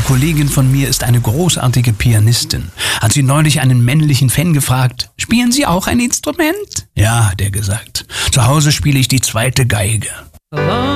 Kollegin von mir ist eine großartige Pianistin. Hat sie neulich einen männlichen Fan gefragt, spielen Sie auch ein Instrument? Ja, hat er gesagt. Zu Hause spiele ich die zweite Geige.